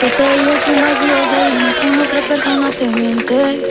Que te digo que un vacío se llena con otra persona te miente.